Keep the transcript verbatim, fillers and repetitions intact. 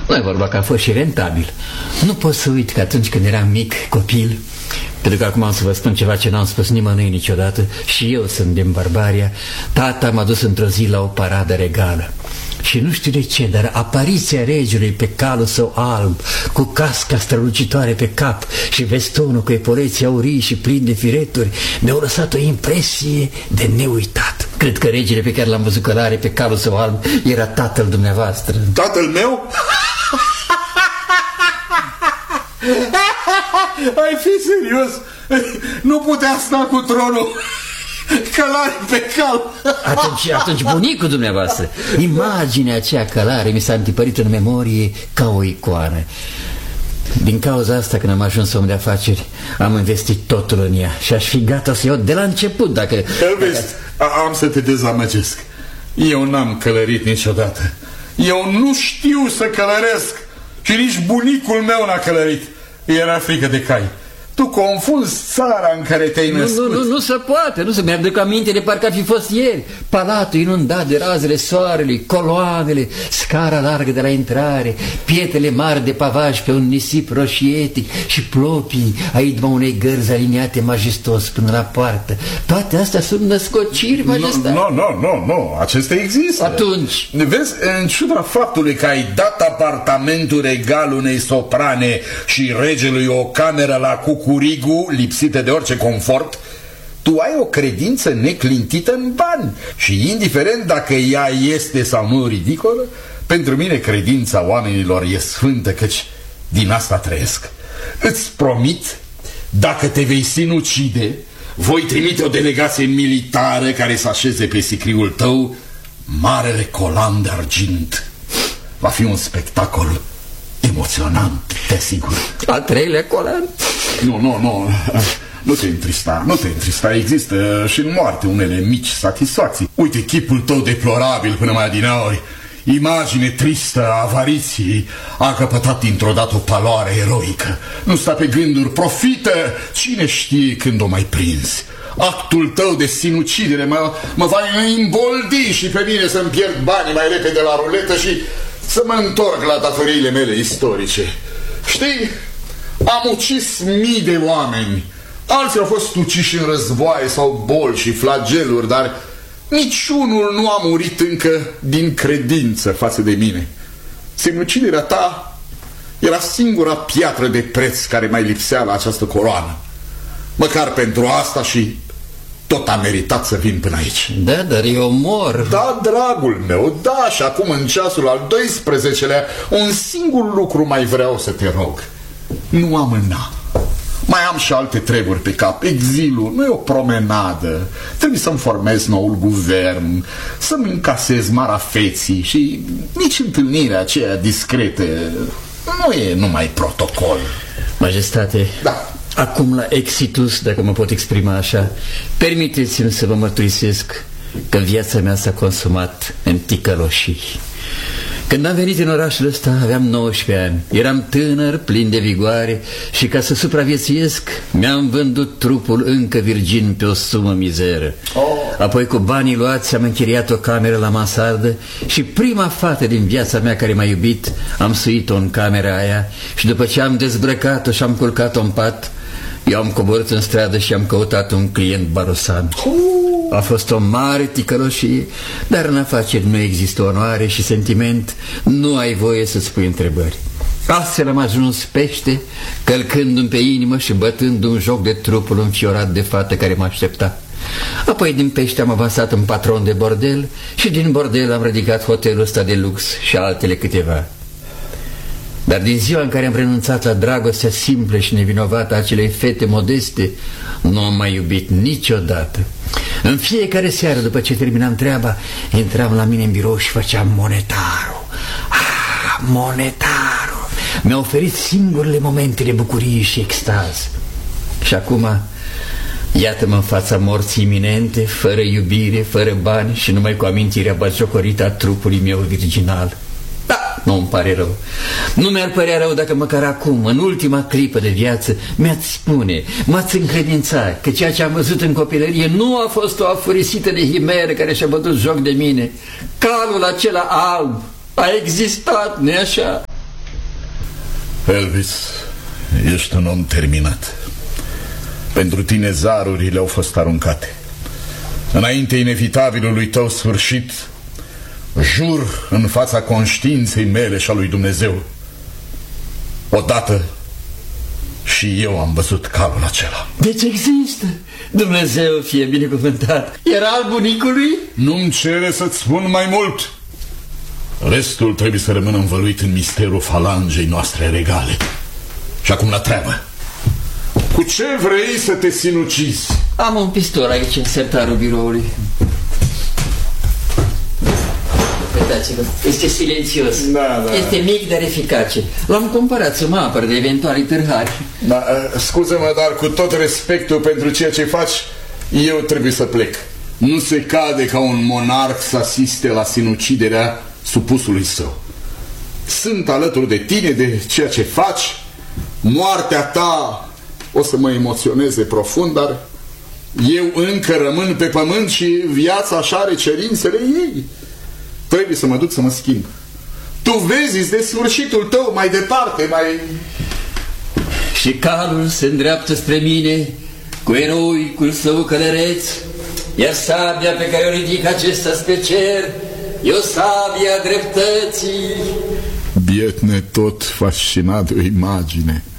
Nu e vorba că a fost și rentabil. Nu pot să uit că atunci când eram mic, copil, pentru că acum am să vă spun ceva ce n-am spus nimănui niciodată, și eu sunt din Barbaria, tata m-a dus într-o zi la o paradă regală. Și nu știu de ce, dar apariția regelui pe calul său alb, cu casca strălucitoare pe cap și vestonul cu epoleții aurii și plin de fireturi, mi-au lăsat o impresie de neuitat. Cred că regele pe care l-am văzut călare pe calul său alb era tatăl dumneavoastră. Tatăl meu? Ai fi serios? Nu putea sta cu tronul călare pe cal. Atunci, atunci bunicul dumneavoastră. Imaginea aceea călare mi s-a întipărit în memorie ca o icoană. Din cauza asta, când am ajuns om de afaceri, am investit totul în ea și aș fi gata să iau de la început dacă... Elvis, dacă... am să te dezamăgesc. Eu n-am călărit niciodată. Eu nu știu să călăresc. Și nici bunicul meu n-a călărit. Era frică de cai. Tu confunzi țara în care te-ai născut. Nu, nu, nu se poate, nu se mi-aduc aminte de parcă ar fi fost ieri. Palatul inundat de razele soarelui, coloanele, scara largă de la intrare, pietrele mari de pavaj pe un nisip roșietic și plopii a idma unei gărzi aliniate majestos până la poartă. Toate astea sunt născociri, majestate. Nu, nu, nu, nu, acestea există. Atunci vezi, în ciuda faptului că ai dat apartamentul regal unei soprane și regelui o cameră la cucu Curigu, lipsită de orice confort, tu ai o credință neclintită în bani. Și indiferent dacă ea este sau nu ridicolă, pentru mine credința oamenilor e sfântă, căci din asta trăiesc. Îți promit, dacă te vei sinucide, voi trimite o delegație militară care să așeze pe sicriul tău marele colan de argint. Va fi un spectacol emoționant, te asigur. Al treilea colan? Nu, nu, nu, nu te întrista, nu te întrista. Există și în moarte unele mici satisfacții. Uite chipul tău deplorabil până mai adinaori, imagine tristă a avariției, a căpătat dintr-o dată o paloare eroică. Nu sta pe gânduri, profită, cine știe când o mai prinzi. Actul tău de sinucidere mă, mă va imboldi și pe mine să-mi pierd banii mai repede la ruletă și să mă întorc la datoriile mele istorice. Știi, am ucis mii de oameni. Alții au fost uciși în războaie sau boli și flageluri, dar niciunul nu a murit încă din credință față de mine. Sinuciderea ta era singura piatră de preț care mai lipsea la această coroană. Măcar pentru asta și tot a meritat să vin până aici. Da, dar eu mor. Da, dragul meu, da, și acum în ceasul al doisprezecelea un singur lucru mai vreau să te rog. Nu amâna. Mai am și alte treburi pe cap. Exilul nu e o promenadă. Trebuie să-mi formez noul guvern, să-mi încasez marafeții și nici întâlnirea aceea discretă nu e numai protocol. Majestate, da. Acum la exitus, dacă mă pot exprima așa, permiteți-mi să vă mărturisesc că viața mea s-a consumat în ticăloșii. Când am venit în orașul ăsta aveam nouăsprezece ani. Eram tânăr, plin de vigoare și ca să supraviețuiesc mi-am vândut trupul încă virgin pe o sumă mizeră. Apoi cu banii luați am închiriat o cameră la mansardă și prima fată din viața mea care m-a iubit am suit-o în camera aia și după ce am dezbrăcat-o și am culcat-o în pat, eu am coborât în stradă și am căutat un client barosan. A fost o mare ticăloșie, dar în afaceri nu există onoare și sentiment, nu ai voie să-ți pui întrebări. Astfel am ajuns pește, călcându-mi pe inimă și bătând un joc de trupul înfiorat de fată care mă aștepta. Apoi din pește am avansat în patron de bordel și din bordel am ridicat hotelul ăsta de lux și altele câteva. Dar din ziua în care am renunțat la dragostea simplă și nevinovată a acelei fete modeste, nu am mai iubit niciodată. În fiecare seară, după ce terminam treaba, intram la mine în birou și făceam monetarul. Ah, monetarul! Mi-a oferit singurele momente de bucurie și extaz. Și acum, iată-mă în fața morții iminente, fără iubire, fără bani și numai cu amintirea batjocorită a trupului meu virginal. Nu îmi pare rău. Nu mi-ar părea rău dacă măcar acum, în ultima clipă de viață, mi-ați spune, m-ați încredința că ceea ce am văzut în copilărie nu a fost o afurisită de himeră care și-a bătut joc de mine. Calul acela alb a existat, nu-i așa? Elvis, ești un om terminat. Pentru tine zarurile au fost aruncate. Înainte inevitabilului tău sfârșit, jur în fața conștiinței mele și a lui Dumnezeu, odată și eu am văzut calul acela. Deci există. Dumnezeu fie binecuvântat. Era al bunicului? Nu-mi cere să-ți spun mai mult. Restul trebuie să rămână învăluit în misterul falangei noastre regale. Și acum la treabă. Cu ce vrei să te sinucizi? Am un pistol aici în sertarul biroului. Uitați-vă, este silențios. Da, da. Este mic, dar eficace. L-am cumpărat să mă apăr de eventuali târhari. Da, scuză-mă, dar cu tot respectul pentru ceea ce faci, eu trebuie să plec. Nu se cade ca un monarh să asiste la sinuciderea supusului său. Sunt alături de tine, de ceea ce faci. Moartea ta o să mă emoționeze profund, dar eu încă rămân pe pământ și viața așa are cerințele ei. Trebuie să mă duc să mă schimb. Tu vezi de sfârșitul tău mai departe, mai... Și calul se îndreaptă spre mine cu eroicul său călăreț, iar sabia pe care o ridic acesta spre cer e o sabia dreptății. Bietne tot fascinat de o imagine.